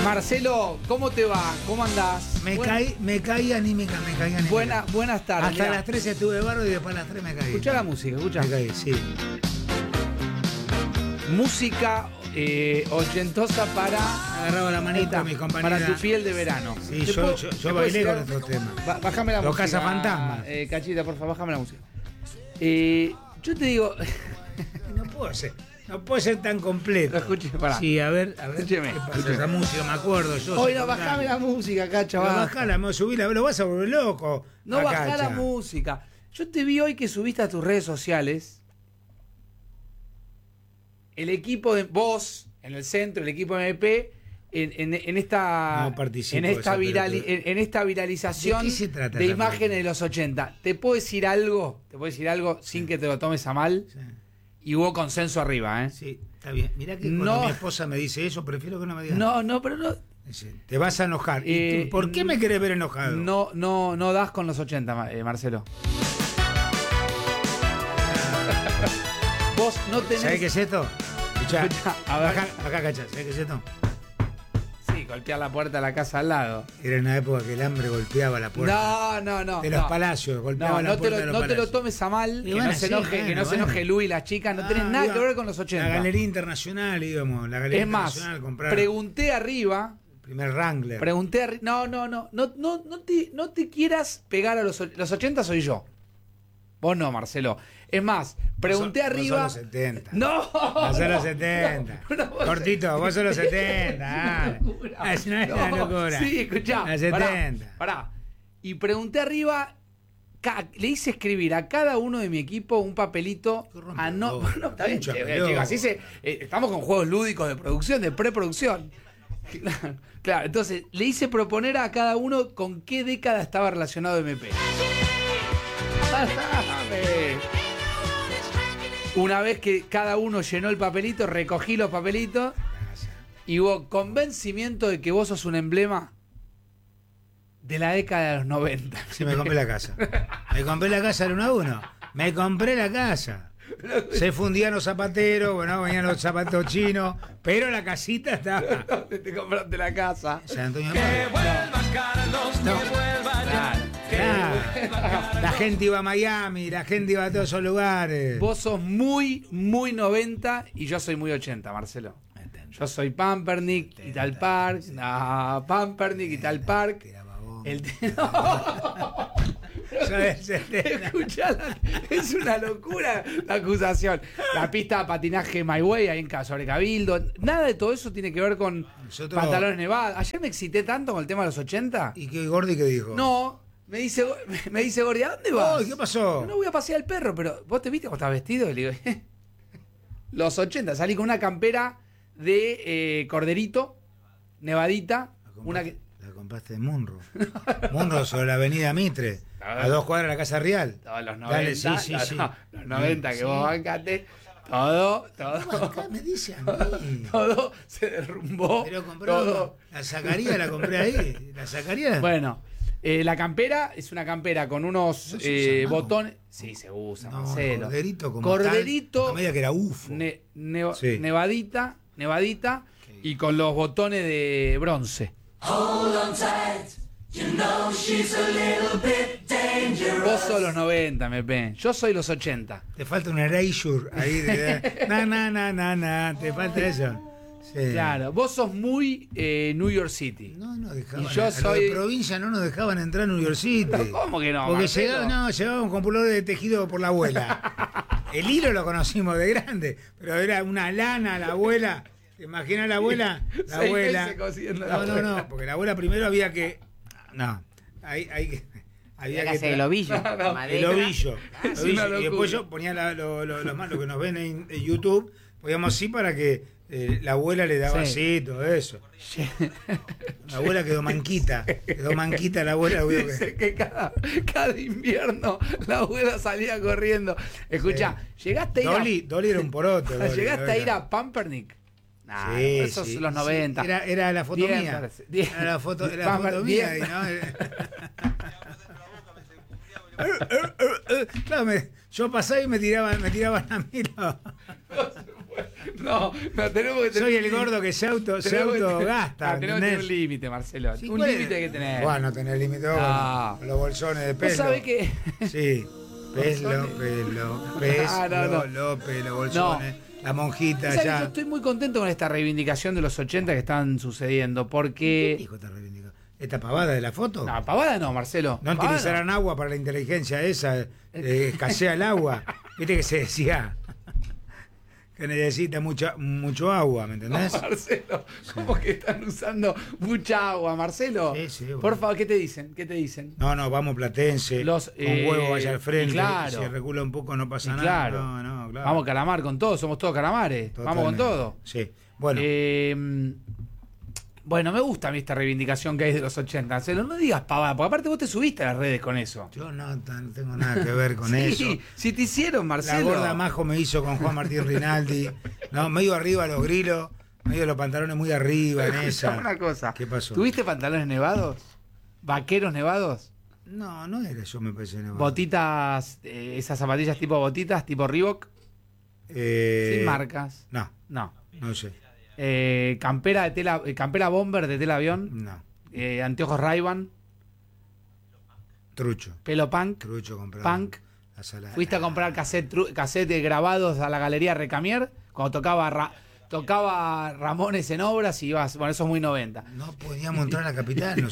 Marcelo, ¿cómo te va? ¿Cómo andás? Me caí anímica, me caí anímica. Buenas tardes. Hasta las 3 estuve barro y después a las 3 me caí. Escuchá la música, escuchá. Me caí, sí. Música ochentosa para... Agarraba la manita a mis compañeras. Para tu piel de verano. Sí, yo bailé con estos temas. Bájame la música. Los cazafantasmas. Cachita, por favor, bájame la música. Yo te digo... No puede ser tan completo. Lo escuché, pará. Sí, a ver. Escúcheme. ¿Qué pasa? Esa música, me acuerdo yo. Hoy no, bajame la música acá, chaval. Bajala, subila, lo vas a volver loco. No bajá la música. Yo te vi hoy que subiste a tus redes sociales el equipo de vos, en el centro, el equipo de MP, en esta viralización de imágenes de los 80. ¿Te puedo decir algo? Sin que te lo tomes a mal? Sí. Y hubo consenso arriba, ¿eh? Sí, está bien. Mirá que cuando mi esposa me dice eso, prefiero que no me diga. No, pero no. Dice, te vas a enojar. ¿Y por qué me querés ver enojado? No das con los 80, Marcelo. Vos no tenés... ¿Sabés qué es esto? Escuchá, acá, cachá. ¿Sabés qué es esto? Sí, golpear la puerta de la casa al lado. Era una época que el hambre golpeaba la puerta. No. De los palacios, golpeaba la puerta de los palacios. No te lo tomes a mal, que no se enoje Luis y las chicas, no tenés nada que ver con los 80. La Galería Internacional, íbamos, es más, pregunté arriba... Primer Wrangler. No te quieras pegar a los 80, soy yo. Vos no, Marcelo. Es más, pregunté arriba... Vos sos los 70. ¡No! Vos sos los 70. Cortito, vos sos los 70. Es una locura. Sí, escuchá. Los 70. Pará. Y pregunté arriba... Le hice escribir a cada uno de mi equipo un papelito. Está bien, chicos, así estamos con juegos lúdicos de producción, de preproducción. Claro, entonces le hice proponer a cada uno con qué década estaba relacionado MP. Una vez que cada uno llenó el papelito, recogí los papelitos y hubo convencimiento de que vos sos un emblema de la década de los 90. Sí, me compré la casa. Me compré la casa del 1 a 1. Me compré la casa. Se fundían los zapateros, bueno, venían los zapatos chinos, pero la casita estaba. ¿Dónde te compraste la casa? San Antonio. Que vuelva Carlos, que vuelva ya. La gente iba a Miami, la gente iba a todos esos lugares. Vos sos muy 90 y yo soy muy 80, Marcelo. Yo soy Pampernick y tal Park. Pampernick y tal Park. Escuchá, es una locura la acusación. La pista de patinaje My Way ahí sobre Cabildo. Nada de todo eso tiene que ver con pantalones nevados. Ayer me excité tanto con el tema de los 80. ¿Y qué Gordi qué dijo? No, me dice Gordi, ¿a dónde vas? ¿Qué pasó? No voy a pasear al perro, pero ¿vos te viste cómo estás vestido? Y le digo, los 80, salí con una campera de corderito, nevadita. La compraste en Munro. Munro sobre la avenida Mitre. A 2 cuadras de la Casa Real. Todos los 90. Dale, sí. Los 90 que vos bancaste. Todo. Acá me dice a mí. Todo se derrumbó. Pero compró. La sacaría, la compré ahí. ¿La sacaría? Bueno, la campera es una campera con unos botones. Sí, se usa, Marcelo. Corderito. A medida que era UFO. Nevadita. Y con los botones de bronce. Hold on tight, you know she's a little bit dangerous. Vos sos los 90, MP. Yo soy los 80. Te falta un erasure ahí. Te falta eso. Sí. Claro, vos sos muy New York City. No dejaban. Y yo soy de provincia, no nos dejaban entrar a New York City. ¿Cómo que no? Porque llevaba un computador de tejido por la abuela. El hilo lo conocimos de grande, pero era una lana la abuela. ¿Te imaginas la abuela? La abuela. No, porque la abuela primero había que. Había que hacer el ovillo. El ovillo. Y después yo ponía lo que nos ven en YouTube, poníamos así para que la abuela le daba así, todo eso. La abuela quedó manquita la abuela. Dice que cada invierno la abuela salía corriendo. Escuchá, llegaste a ir Dolly era un poroto. Llegaste a ir a Pampernick. Esos sí, los 90. Era la foto mía. Era la foto mía. Claro, yo pasaba y me tiraban a mí. No, tenemos que tener. Soy el gordo que se autogasta. Tenemos que tener un límite, Marcelo. Sí, un límite hay que tener. Bueno, tener límite con los bolsones de pelo. ¿Vos sabés que? Sí. Pelo, bolsones. La monjita ya. Yo estoy muy contento con esta reivindicación de los 80 que están sucediendo, porque... ¿Qué dijo esta reivindicación? ¿Esta pavada de la foto? No, pavada no, Marcelo. No utilizarán agua para la inteligencia esa, escasea el agua. Viste que se decía que necesita mucho agua, ¿me entendés? No, Marcelo, ¿cómo que están usando mucha agua, Marcelo? Sí, bueno. Por favor, ¿qué te dicen? No, vamos Platense, con huevo vaya al frente, claro. si recula un poco no pasa nada. Claro. No, claro. Vamos Calamar con todo, somos todos calamares. Totalmente. Vamos con todo. Sí, bueno. Bueno, me gusta a mí esta reivindicación que hay de los 80. Marcelo, no digas pavada, porque aparte vos te subiste a las redes con eso. Yo no tengo nada que ver con eso. Si te hicieron, Marcelo. La gorda Majo me hizo con Juan Martín Rinaldi. No, medio arriba los grilos, medio los pantalones muy arriba en esa. Una cosa. ¿Qué pasó? ¿Tuviste pantalones nevados? ¿Vaqueros nevados? No era yo, me parece nevado. Botitas, esas zapatillas tipo botitas, tipo Reebok. Sin marcas. No sé. Campera de tela, campera bomber de tela avión. No. Anteojos Ray-Ban. Trucho. Pelo punk. Trucho comprado. Punk. Fuiste a comprar cassette grabados a la Galería Recamier cuando tocaba Ramones en obras y ibas. Bueno, eso es muy 90. No podíamos entrar a la capital.